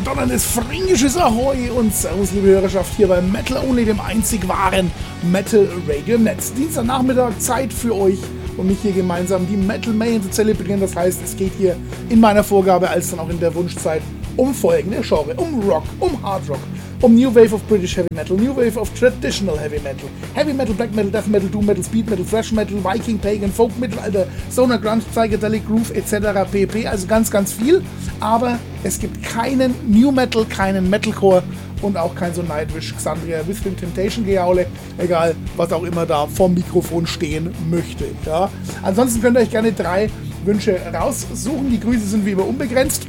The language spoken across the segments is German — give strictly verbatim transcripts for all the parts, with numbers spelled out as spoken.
donnerndes fränkisches Ahoi und Servus, liebe Hörerschaft, hier bei Metal Only, dem einzig wahren Metal Radio Netz. Dienstagnachmittag, Zeit für euch und mich hier gemeinsam die Metal Mayhem zu zelebrieren. Das heißt, es geht hier in meiner Vorgabe, als dann auch in der Wunschzeit, um folgende Genre, um Rock, um Hard Rock, um New Wave of British Heavy Metal, New Wave of Traditional Heavy Metal, Heavy Metal, Black Metal, Death Metal, Doom Metal, Speed Metal, Thrash Metal, Viking, Pagan, Folk, Mittelalter, Stoner, Grunge, Psychedelic, Groove et cetera pp. Also ganz, ganz viel. Aber es gibt keinen New Metal, keinen Metalcore und auch kein so Nightwish, Xandria, Wisdom, Temptation Gejaule, egal was auch immer da vorm Mikrofon stehen möchte. Ja. Ansonsten könnt ihr euch gerne drei Wünsche raussuchen. Die Grüße sind wie immer unbegrenzt.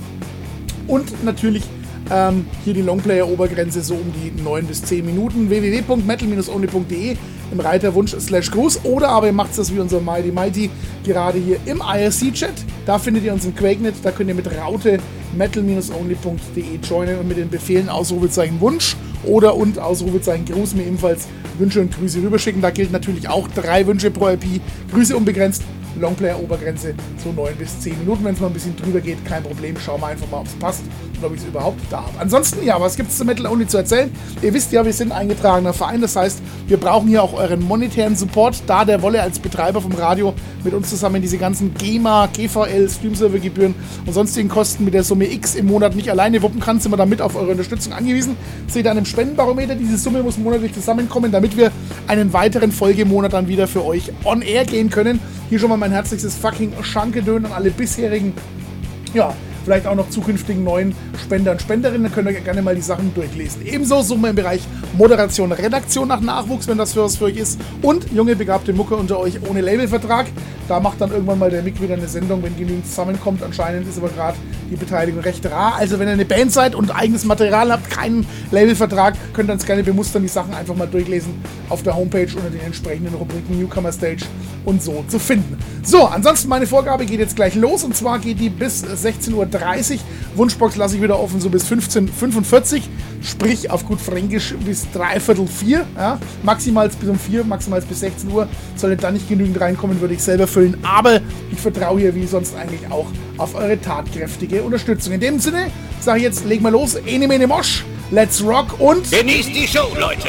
Und natürlich ähm, hier die Longplayer-Obergrenze so um die neun bis zehn Minuten. w w w punkt metal only punkt d e im Reiter Wunsch slash Gruß. Oder aber ihr macht das wie unser Mighty Mighty gerade hier im I R C-Chat. Da findet ihr uns im QuakeNet. Da könnt ihr mit Raute metal only punkt d e joinen und mit den Befehlen Ausrufezeichen Wunsch oder und Ausrufezeichen Gruß mir ebenfalls Wünsche und Grüße rüberschicken. Da gilt natürlich auch drei Wünsche pro I P. Grüße unbegrenzt. Longplayer-Obergrenze so neun bis zehn Minuten. Wenn es mal ein bisschen drüber geht, kein Problem. Schauen wir einfach mal, ob es passt und ob ich es überhaupt da habe. Ansonsten, ja, was gibt es zu Metal Only zu erzählen? Ihr wisst ja, wir sind ein eingetragener Verein. Das heißt, wir brauchen hier auch euren monetären Support. Da der Wolle als Betreiber vom Radio mit uns zusammen diese ganzen GEMA, G V L, Streamservergebühren und sonstigen Kosten mit der Summe X im Monat nicht alleine wuppen kann, sind wir damit auf eure Unterstützung angewiesen. Seht ihr an dem Spendenbarometer, diese Summe muss monatlich zusammenkommen, damit wir einen weiteren Folgemonat dann wieder für euch on air gehen können. Hier schon mal mein herzlichstes fucking Schankedön an alle bisherigen, ja, vielleicht auch noch zukünftigen neuen Spender und Spenderinnen. Da könnt ihr gerne mal die Sachen durchlesen. Ebenso suchen wir im Bereich Moderation, Redaktion nach Nachwuchs, wenn das für was für euch ist. Und junge, begabte Mucke unter euch ohne Labelvertrag. Da macht dann irgendwann mal der Mick wieder eine Sendung, wenn genügend zusammenkommt. Anscheinend ist aber gerade die Beteiligung recht rar. Also wenn ihr eine Band seid und eigenes Material habt, keinen Labelvertrag, könnt ihr uns gerne bemustern, die Sachen einfach mal durchlesen auf der Homepage unter den entsprechenden Rubriken Newcomer Stage und so zu finden. So, ansonsten meine Vorgabe geht jetzt gleich los und zwar geht die bis sechzehn Uhr dreißig. Wunschbox lasse ich wieder offen, so bis fünfzehn Uhr fünfundvierzig, sprich auf gut Fränkisch bis dreiviertel vier. Ja, maximal bis um vier, maximal bis sechzehn Uhr. Sollte da nicht genügend reinkommen, würde ich selber füllen. Aber ich vertraue hier wie sonst eigentlich auch auf eure tatkräftige Unterstützung. In dem Sinne sage ich jetzt, legen wir los. Ene mene mosch, let's rock und genießt die Show, Leute!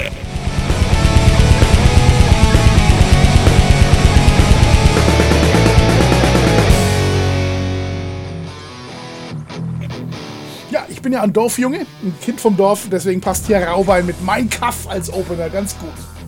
Ich bin ja ein Dorfjunge, ein Kind vom Dorf, deswegen passt hier Raubein mit Mein Kaff als Opener ganz gut.